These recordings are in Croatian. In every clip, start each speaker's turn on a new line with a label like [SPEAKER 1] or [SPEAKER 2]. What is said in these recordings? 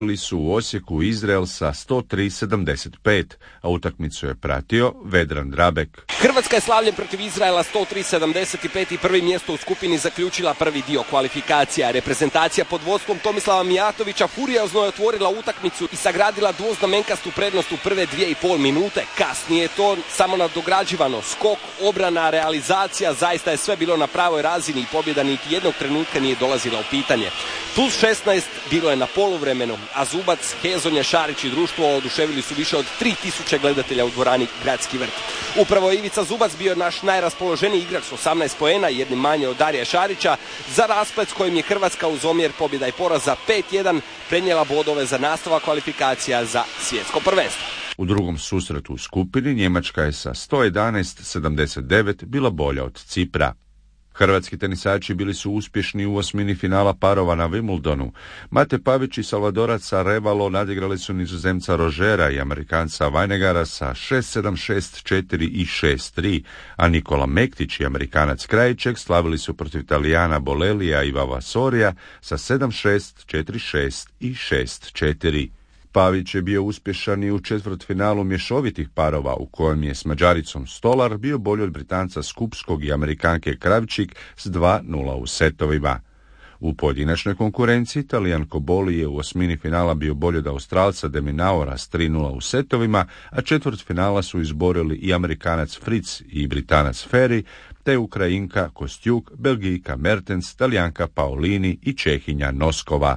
[SPEAKER 1] su u Osijeku Izrael sa 103-75, a utakmicu je pratio Vedran Drabek.
[SPEAKER 2] Hrvatska je slavljem protiv Izraela 103-75 i prvi mjesto u skupini zaključila prvi dio kvalifikacija. Reprezentacija pod vodstvom Tomislava Mijatovića furiozno je otvorila utakmicu i sagradila dvoznamenkastu prednost u prve 2,5 minute. Kasnije je to samo nadograđivano. Skok, obrana, realizacija, zaista je sve bilo na pravoj razini i pobjeda niti jednog trenutka nije dolazila u pitanje. Plus 16 bilo je na poluvremenu, a Zubac, Hezonja, Šarić i društvo oduševili su više od 3000 gledatelja u dvorani Gradski vrt. Upravo je Ivica Zubac bio naš najraspoloženiji igrač s 18 poena, jednim manje od Darija Šarića, za rasplet s kojim je Hrvatska uz omjer pobjeda i poraza 5-1 prenijela bodove za nastavak kvalifikacija za svjetsko prvenstvo.
[SPEAKER 1] U drugom susretu u skupini Njemačka je sa 111-79 bila bolja od Cipra. Hrvatski tenisači bili su uspješni u osmini finala parova na Wimbledonu. Mate Pavić i Salvadorac Arevalo nadigrali su Nizozemca Rožera i Amerikanca Vajnegara sa 6-7, 6-4 i 6-3, a Nikola Mektić i Amerikanac Krajiček slavili su protiv Italijana Bolelija i Vavasorija sa 7-6, 4-6 i 6-4. Pavić je bio uspješan i u četvrtfinalu mješovitih parova u kojem je s Mađaricom Stolar bio bolji od Britanca Skupskog i Amerikanke Kravčik s 2-0 u setovima. U pojedinačnoj konkurenciji Talijan Koboli je u osmini finala bio bolji od Australca Deminaura s 3-0 u setovima, a četvrtfinala su izborili i Amerikanac Fritz i Britanac Ferry, te Ukrajinka Kostjuk, Belgijka Mertens, Talijanka Paolini i Čehinja Noskova.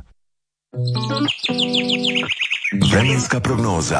[SPEAKER 3] Vremenska prognoza.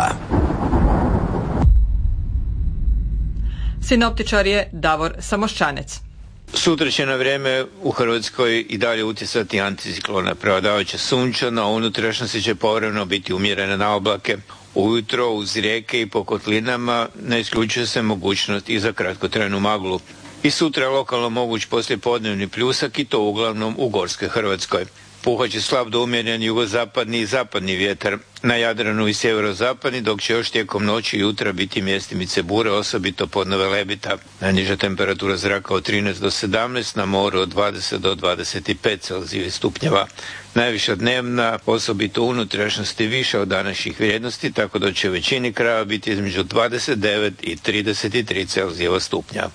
[SPEAKER 4] Sinoptičar je Davor Samoščanec.
[SPEAKER 5] Sutra će na vrijeme u Hrvatskoj i dalje utjecati anticiklona. Prevladavajuće sunčano, a unutrašnjosti će povremeno biti umjerene na oblake. Ujutro uz rijeke i po kotlinama ne isključuje se mogućnost i za kratkotrajnu maglu. I sutra je lokalno moguć poslijepodnevni pljusak i to uglavnom u gorskoj Hrvatskoj. Puhat će slab do umjeren jugozapadni i zapadni vjetar na Jadranu i sjeverozapadni, dok će još tijekom noći i jutra biti mjestimice bure, osobito podne Velebita. Najniža temperatura zraka od 13 do 17, na moru od 20 do 25 Celzijevih stupnjeva. Najviša dnevna, osobito u unutrašnjosti, više od današnjih vrijednosti, tako da će u većini krajeva biti između 29 i 33 Celzijeva stupnja.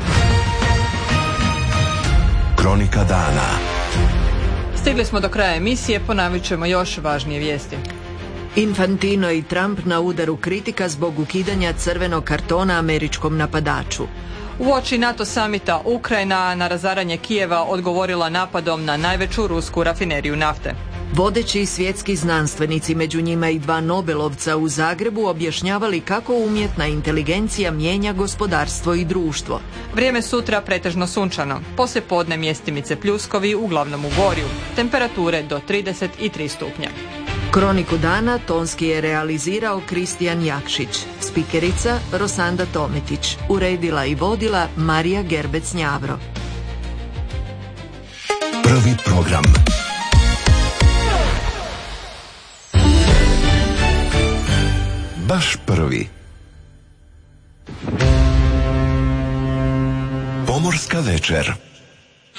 [SPEAKER 3] Kronika dana.
[SPEAKER 4] Stigli smo do kraja emisije, ponavit ćemo još važnije vijesti.
[SPEAKER 6] Infantino i Trump na udaru kritika zbog ukidanja crvenog kartona američkom napadaču.
[SPEAKER 4] Uoči NATO samita Ukrajina na razaranje Kijeva odgovorila napadom na najveću rusku rafineriju nafte.
[SPEAKER 6] Vodeći svjetski znanstvenici, među njima i 2 Nobelovca u Zagrebu, objašnjavali kako umjetna inteligencija mijenja gospodarstvo i društvo.
[SPEAKER 4] Vrijeme sutra pretežno sunčano. Poslije podne mjestimice pljuskovi, uglavnom u Gorju. Temperature do 33 stupnja.
[SPEAKER 6] Kroniku dana tonski je realizirao Kristijan Jakšić. Spikerica Rosanda Tometić. Uredila i vodila Marija Gerbec-Njavro.
[SPEAKER 3] Prvi program. Baš prvi. Pomorska večer.